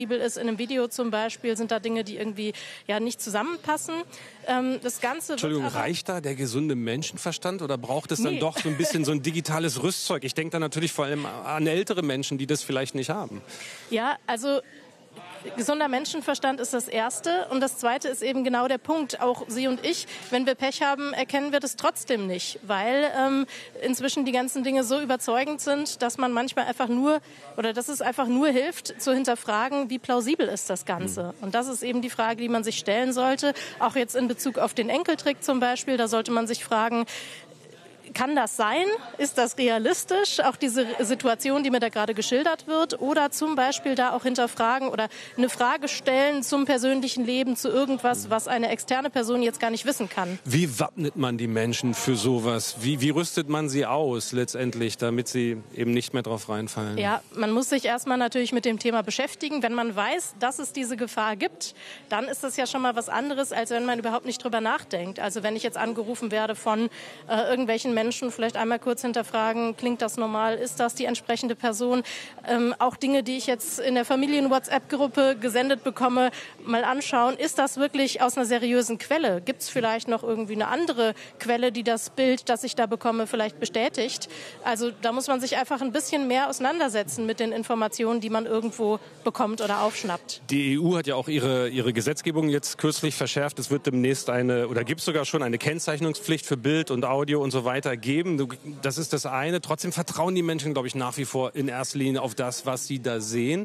ist in einem Video zum Beispiel, sind da Dinge, die irgendwie ja nicht zusammenpassen. Das Ganze Entschuldigung, reicht da der gesunde Menschenverstand oder braucht es dann doch so ein bisschen so ein digitales Rüstzeug? Ich denke da natürlich vor allem an ältere Menschen, die das vielleicht nicht haben. Ja, also gesunder Menschenverstand ist das Erste. Und das Zweite ist eben genau der Punkt. Auch Sie und ich, wenn wir Pech haben, erkennen wir das trotzdem nicht. Weil inzwischen die ganzen Dinge so überzeugend sind, dass man manchmal einfach nur, oder dass es einfach nur hilft, zu hinterfragen, wie plausibel ist das Ganze. Und das ist eben die Frage, die man sich stellen sollte. Auch jetzt in Bezug auf den Enkeltrick zum Beispiel. Da sollte man sich fragen, kann das sein? Ist das realistisch? Auch diese Situation, die mir da gerade geschildert wird? Oder zum Beispiel da auch hinterfragen oder eine Frage stellen zum persönlichen Leben, zu irgendwas, was eine externe Person jetzt gar nicht wissen kann. Wie wappnet man die Menschen für sowas? Wie rüstet man sie aus letztendlich, damit sie eben nicht mehr drauf reinfallen? Ja, man muss sich erstmal natürlich mit dem Thema beschäftigen. Wenn man weiß, dass es diese Gefahr gibt, dann ist das ja schon mal was anderes, als wenn man überhaupt nicht drüber nachdenkt. Also wenn ich jetzt angerufen werde von irgendwelchen Menschen, vielleicht einmal kurz hinterfragen, klingt das normal, ist das die entsprechende Person? Auch Dinge, die ich jetzt in der Familien-WhatsApp-Gruppe gesendet bekomme, mal anschauen, ist das wirklich aus einer seriösen Quelle? Gibt es vielleicht noch irgendwie eine andere Quelle, die das Bild, das ich da bekomme, vielleicht bestätigt? Also da muss man sich einfach ein bisschen mehr auseinandersetzen mit den Informationen, die man irgendwo bekommt oder aufschnappt. Die EU hat ja auch ihre Gesetzgebung jetzt kürzlich verschärft. Es wird demnächst gibt es sogar schon eine Kennzeichnungspflicht für Bild und Audio und so weiter geben. Das ist das eine. Trotzdem vertrauen die Menschen, glaube ich, nach wie vor in erster Linie auf das, was sie da sehen.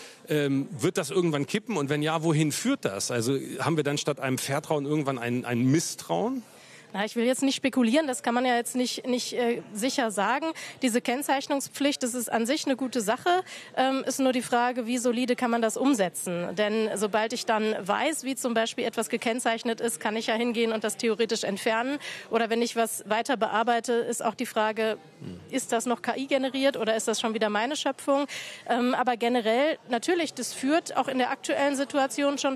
Wird das irgendwann kippen? Und wenn ja, wohin führt das? Also haben wir dann statt einem Vertrauen irgendwann ein Misstrauen? Na, ich will jetzt nicht spekulieren, das kann man ja jetzt nicht sicher sagen. Diese Kennzeichnungspflicht, das ist an sich eine gute Sache, ist nur die Frage, wie solide kann man das umsetzen? Denn sobald ich dann weiß, wie zum Beispiel etwas gekennzeichnet ist, kann ich ja hingehen und das theoretisch entfernen. Oder wenn ich was weiter bearbeite, ist auch die Frage, ist das noch KI generiert oder ist das schon wieder meine Schöpfung? Aber generell, natürlich, das führt auch in der aktuellen Situation schon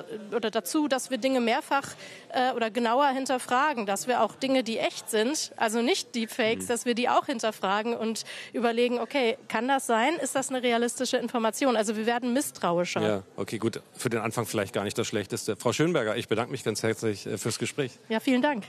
dazu, dass wir Dinge mehrfach oder genauer hinterfragen, dass wir auch Dinge, die echt sind, also nicht Deepfakes, dass wir die auch hinterfragen und überlegen, okay, kann das sein? Ist das eine realistische Information? Also wir werden misstrauischer. Ja, okay, gut. Für den Anfang vielleicht gar nicht das Schlechteste. Frau Schönberger, ich bedanke mich ganz herzlich fürs Gespräch. Ja, vielen Dank.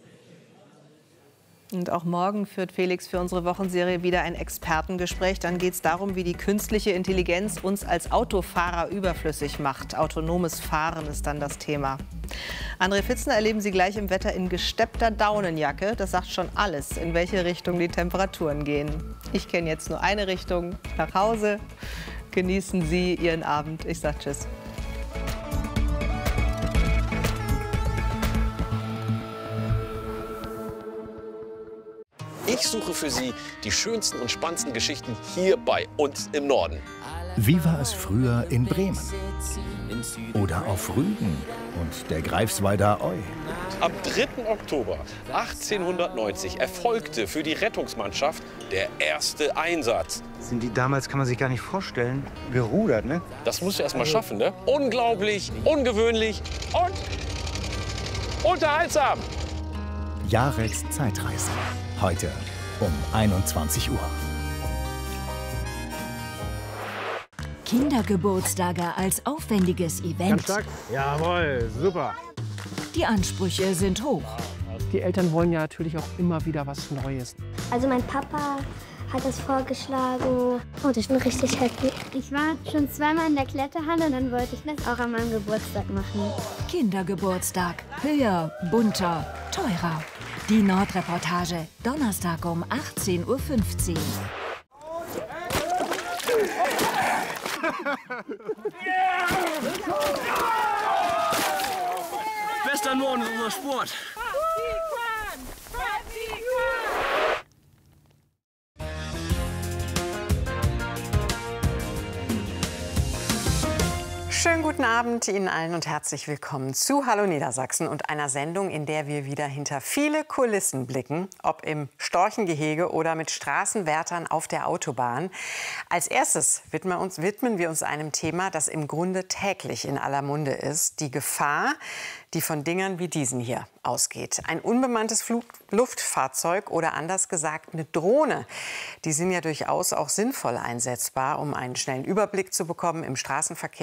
Und auch morgen führt Felix für unsere Wochenserie wieder ein Expertengespräch. Dann geht es darum, wie die künstliche Intelligenz uns als Autofahrer überflüssig macht. Autonomes Fahren ist dann das Thema. André Pfitzner erleben Sie gleich im Wetter in gesteppter Daunenjacke. Das sagt schon alles, in welche Richtung die Temperaturen gehen. Ich kenne jetzt nur eine Richtung, nach Hause. Genießen Sie Ihren Abend. Ich sage Tschüss. Ich suche für Sie die schönsten und spannendsten Geschichten hier bei uns im Norden. Wie war es früher in Bremen? Oder auf Rügen und der Greifswalder Eu? Am 3. Oktober 1890 erfolgte für die Rettungsmannschaft der erste Einsatz. Sind die damals, kann man sich gar nicht vorstellen, gerudert, ne? Das musst du erst mal schaffen, ne? Unglaublich, ungewöhnlich und unterhaltsam. Jareks Zeitreise. Heute um 21 Uhr. Kindergeburtstage als aufwendiges Event. Ganz stark. Jawohl, super. Die Ansprüche sind hoch. Die Eltern wollen ja natürlich auch immer wieder was Neues. Also mein Papa hat es vorgeschlagen und ich bin richtig happy. Ich war schon zweimal in der Kletterhalle, dann wollte ich das auch an meinem Geburtstag machen. Kindergeburtstag. Höher, bunter, teurer. Die Nordreportage. Donnerstag um 18:15 Uhr. Bester Norden ist unser Sport. Schönen guten Abend Ihnen allen und herzlich willkommen zu Hallo Niedersachsen und einer Sendung, in der wir wieder hinter viele Kulissen blicken, ob im Storchengehege oder mit Straßenwärtern auf der Autobahn. Als erstes widmen wir uns einem Thema, das im Grunde täglich in aller Munde ist: die Gefahr, die von Dingern wie diesen hier ausgeht. Ein unbemanntes Luftfahrzeug oder anders gesagt eine Drohne. Die sind ja durchaus auch sinnvoll einsetzbar, um einen schnellen Überblick zu bekommen im Straßenverkehr